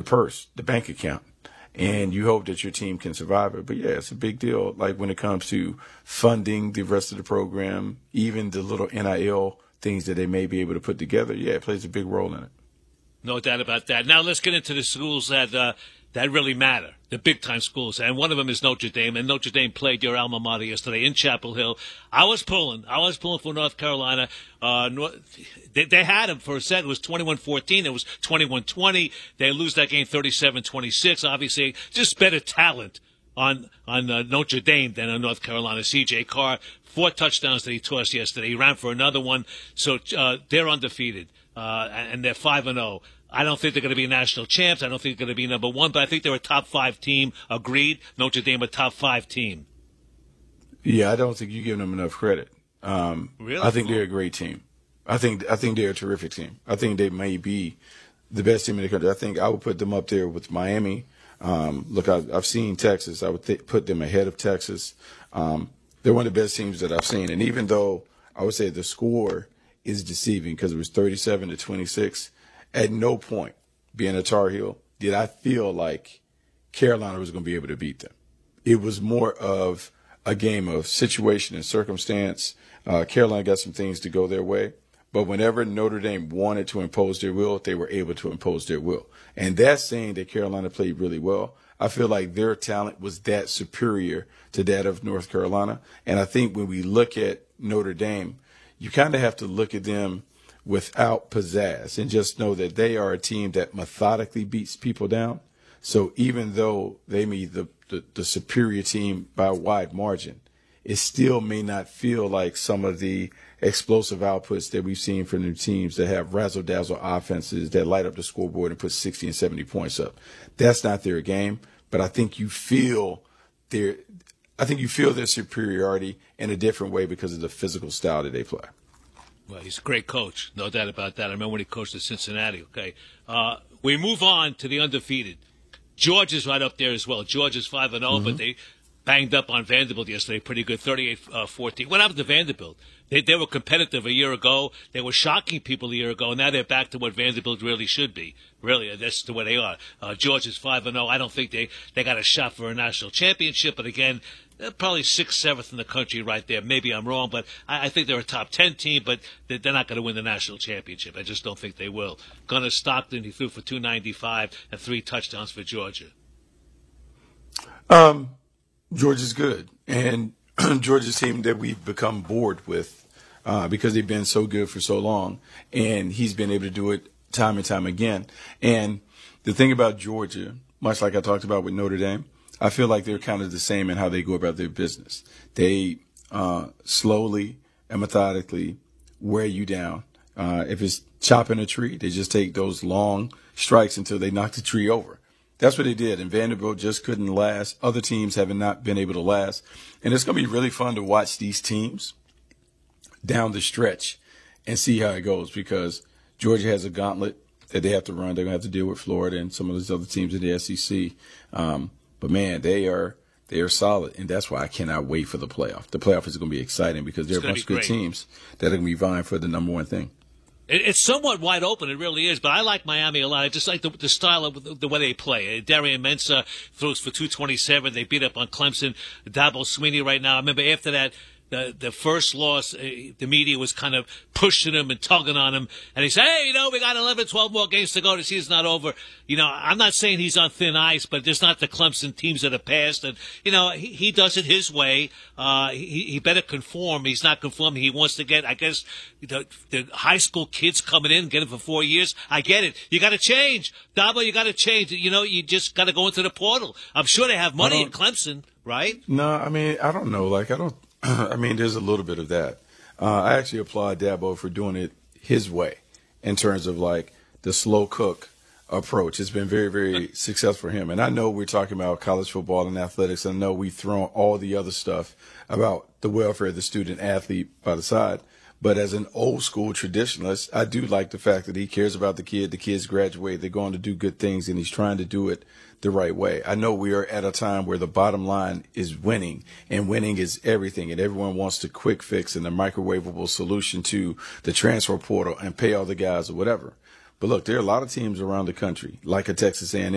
purse, the bank account, and you hope that your team can survive it. But yeah, it's a big deal. Like when it comes to funding the rest of the program, even the little NIL things that they may be able to put together, yeah, it plays a big role in it. No doubt about that. Now let's get into the schools that really matter, the big-time schools. And one of them is Notre Dame, and Notre Dame played your alma mater yesterday in Chapel Hill. I was pulling for North Carolina. They had them for a set. It was 21-14. It was 21-20. They lose that game 37-26. Obviously, just better talent on Notre Dame than on North Carolina. C.J. Carr, 4 touchdowns that he tossed yesterday. He ran for another one. So they're undefeated, and they're 5-0. I don't think they're going to be national champs. I don't think they're going to be number one, but I think they're a top 5 team. Agreed. Notre Dame a top 5 team. Yeah, I don't think you're giving them enough credit. Really? I think they're a great team. I think they're a terrific team. I think they may be the best team in the country. I think I would put them up there with Miami. Look, I've seen Texas. I would put them ahead of Texas. They're one of the best teams that I've seen. And even though I would say the score is deceiving because it was 37-26, at no point, being a Tar Heel, did I feel like Carolina was going to be able to beat them. It was more of a game of situation and circumstance. Carolina got some things to go their way. But whenever Notre Dame wanted to impose their will, they were able to impose their will. And that's saying that Carolina played really well. I feel like their talent was that superior to that of North Carolina. And I think when we look at Notre Dame, you kind of have to look at them without pizzazz and just know that they are a team that methodically beats people down. So even though they may be the superior team by a wide margin, it still may not feel like some of the explosive outputs that we've seen from the teams that have razzle-dazzle offenses that light up the scoreboard and put 60 and 70 points up. That's not their game, but I think you feel their superiority in a different way because of the physical style that they play. Well, he's a great coach, no doubt about that. I remember when he coached at Cincinnati. Okay, we move on to the undefeated. Georgia's right up there as well. Georgia's 5-0, but they banged up on Vanderbilt yesterday, pretty good, 38-14. What happened to Vanderbilt? They were competitive a year ago. They were shocking people a year ago, and now they're back to what Vanderbilt really should be. Really, that's to where they are. Georgia's 5-0. I don't think they got a shot for a national championship, but again, they're probably 6th, 7th in the country right there. Maybe I'm wrong, but I think they're a top 10 team, but they're not going to win the national championship. I just don't think they will. Gunnar Stockton, he threw for 295 and 3 touchdowns for Georgia. Georgia's good, and Georgia's team that we've become bored with because they've been so good for so long, and he's been able to do it time and time again. And the thing about Georgia, much like I talked about with Notre Dame, I feel like they're kind of the same in how they go about their business. They slowly and methodically wear you down. If it's chopping a tree, they just take those long strikes until they knock the tree over. That's what they did, and Vanderbilt just couldn't last. Other teams have not been able to last. And it's going to be really fun to watch these teams down the stretch and see how it goes because Georgia has a gauntlet that they have to run. They're going to have to deal with Florida and some of those other teams in the SEC. But, man, they are solid, and that's why I cannot wait for the playoff. The playoff is going to be exciting because there are a bunch of good teams that are going to be vying for the number one thing. It's somewhat wide open, it really is, but I like Miami a lot. I just like the style of the way they play. Darian Mensah throws for 227. They beat up on Clemson. Dabo Swinney right now. I remember after that, the first loss, the media was kind of pushing him and tugging on him. And he said, hey, we got 11, 12 more games to go. The season's not over. I'm not saying he's on thin ice, but there's not the Clemson teams of the past. And, he does it his way. He better conform. He's not conforming. He wants to get, I guess, the high school kids coming in, get him for 4 years. I get it. You got to change. Dabo, you got to change. You just got to go into the portal. I'm sure they have money in Clemson, right? No, I mean, I don't know. There's a little bit of that. I actually applaud Dabo for doing it his way in terms of the slow cook approach. It's been very, very successful for him. And I know we're talking about college football and athletics. I know we've thrown all the other stuff about the welfare of the student athlete by the side. But as an old school traditionalist, I do like the fact that he cares about the kid. The kids graduate. They're going to do good things, and he's trying to do it the right way. I know we are at a time where the bottom line is winning, and winning is everything, and everyone wants the quick fix and the microwavable solution to the transfer portal and pay all the guys or whatever. But look, there are a lot of teams around the country, like a Texas A&M,